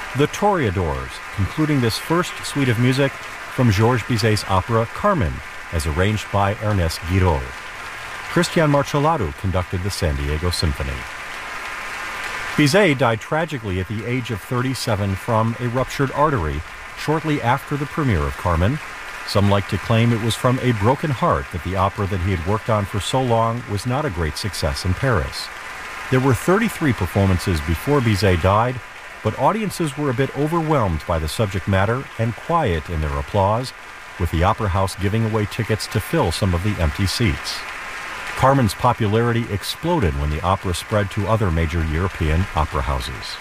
The Toreadors, concluding this first suite of music from Georges Bizet's opera Carmen, as arranged by Ernest Guiraud. Cristian Marcellatu conducted the San Diego Symphony. Bizet died tragically at the age of 37 from a ruptured artery shortly after the premiere of Carmen. Some like to claim it was from a broken heart that the opera that he had worked on for so long was not a great success in Paris. There were 33 performances before Bizet died, but audiences were a bit overwhelmed by the subject matter and quiet in their applause, with the opera house giving away tickets to fill some of the empty seats. Carmen's popularity exploded when the opera spread to other major European opera houses.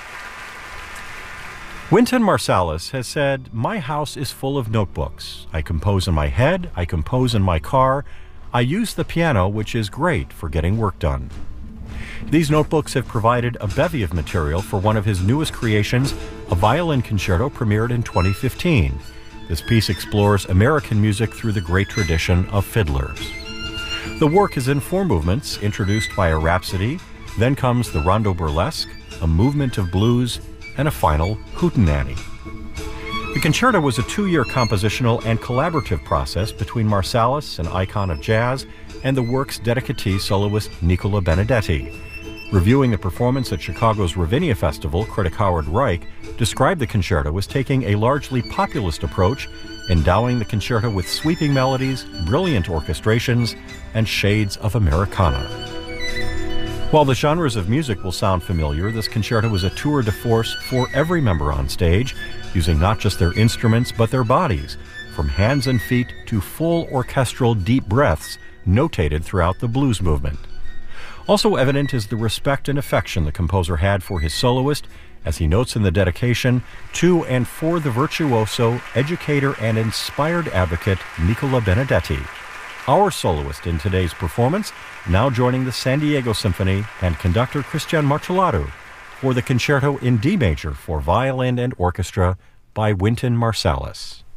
Wynton Marsalis has said, "My house is full of notebooks. I compose in my head, I compose in my car, I use the piano, which is great for getting work done." These notebooks have provided a bevy of material for one of his newest creations, a violin concerto premiered in 2015. This piece explores American music through the great tradition of fiddlers. The work is in 4 movements, introduced by a rhapsody, then comes the rondo burlesque, a movement of blues, and a final hootenanny. The concerto was a 2-year compositional and collaborative process between Marsalis, an icon of jazz, and the work's dedicatee soloist Nicola Benedetti. Reviewing the performance at Chicago's Ravinia Festival, critic Howard Reich described the concerto as taking a largely populist approach, endowing the concerto with sweeping melodies, brilliant orchestrations, and shades of Americana. While the genres of music will sound familiar, this concerto is a tour de force for every member on stage, using not just their instruments but their bodies, from hands and feet to full orchestral deep breaths notated throughout the blues movement. Also evident is the respect and affection the composer had for his soloist, as he notes in the dedication, to and for the virtuoso, educator, and inspired advocate Nicola Benedetti. Our soloist in today's performance, now joining the San Diego Symphony and conductor Cristian Marcellatu for the concerto in D major for violin and orchestra by Wynton Marsalis.